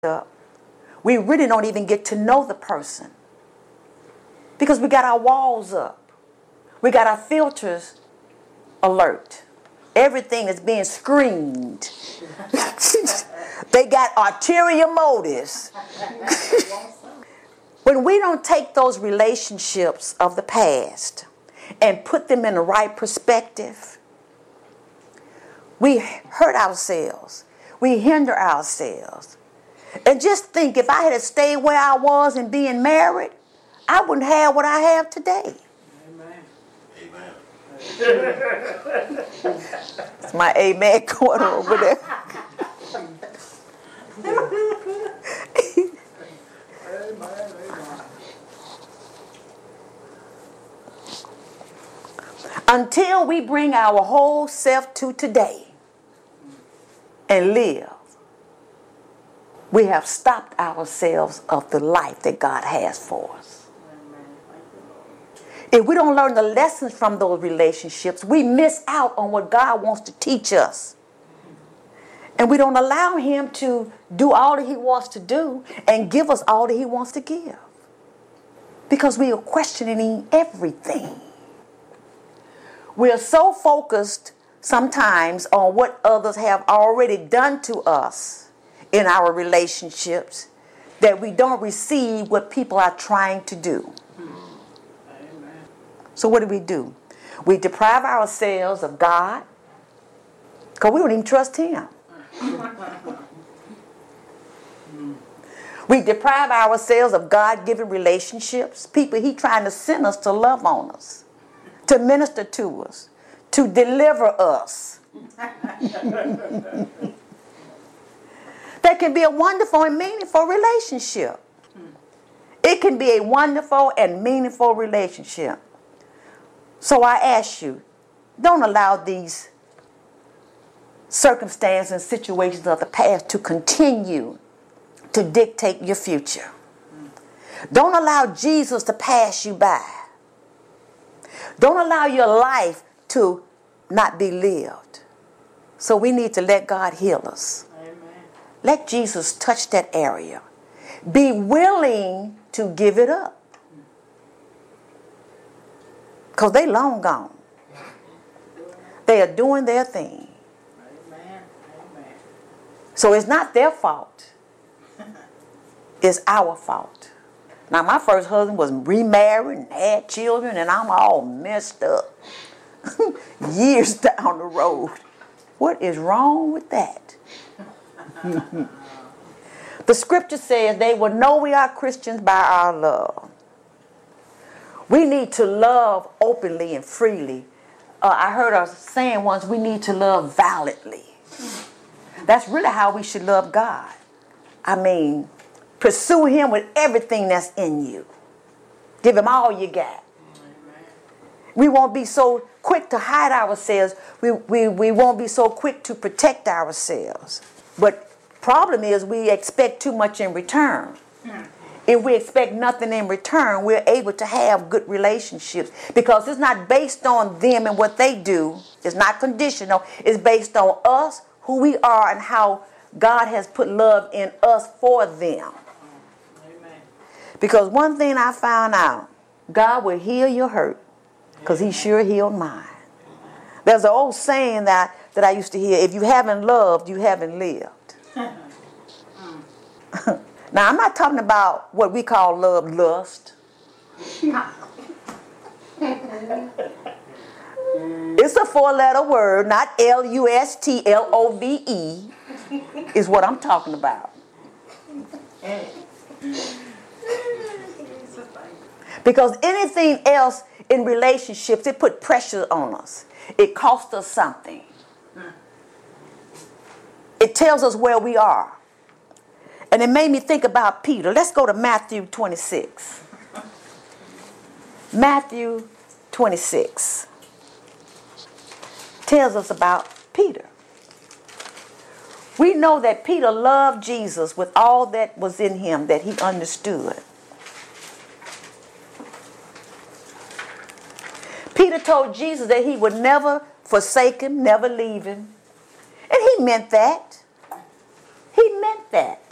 up, we really don't even get to know the person. Because we got our walls up. We got our filters alert. Everything is being screened. They got ulterior motives. When we don't take those relationships of the past and put them in the right perspective, we hurt ourselves. We hinder ourselves. And just think, if I had stayed where I was and being married, I wouldn't have what I have today. Amen. It's my amen going over there. Until we bring our whole self to today and live, we have stopped ourselves of the life that God has for us. If we don't learn the lessons from those relationships, we miss out on what God wants to teach us. And we don't allow Him to do all that He wants to do and give us all that He wants to give. Because we are questioning everything. We are so focused sometimes on what others have already done to us in our relationships that we don't receive what people are trying to do. Amen. So what do? We deprive ourselves of God because we don't even trust Him. We deprive ourselves of God-given relationships, people He trying to send us to love on us, to minister to us, to deliver us. That can be a wonderful and meaningful relationship. It can be a wonderful and meaningful relationship. So I ask you, don't allow these circumstances and situations of the past to continue to dictate your future. Don't allow Jesus to pass you by. Don't allow your life to not be lived. So we need to let God heal us. Amen. Let Jesus touch that area. Be willing to give it up. Because they long gone. They are doing their thing. Amen. Amen. So it's not their fault. It's our fault. Now, my first husband was remarried and had children, and I'm all messed up. Years down the road. What is wrong with that? The scripture says they will know we are Christians by our love. We need to love openly and freely. I heard a saying once, we need to love violently. That's really how we should love God. I mean, pursue Him with everything that's in you. Give Him all you got. We won't be so quick to hide ourselves. We won't be so quick to protect ourselves. But problem is we expect too much in return. If we expect nothing in return, we're able to have good relationships. Because it's not based on them and what they do. It's not conditional. It's based on us, who we are, and how God has put love in us for them. Amen. Because one thing I found out, God will heal your hurt. Because He sure healed mine. There's an old saying that I used to hear, if you haven't loved, you haven't lived. Now, I'm not talking about what we call love, lust. It's a four-letter word, not L-U-S-T, L-O-V-E, is what I'm talking about. Because anything else in relationships, it put pressure on us. It costs us something. It tells us where we are. And it made me think about Peter. Let's go to Matthew 26. Matthew 26 tells us about Peter. We know that Peter loved Jesus with all that was in him that he understood. Peter told Jesus that he would never forsake him, never leave him. And he meant that. He meant that.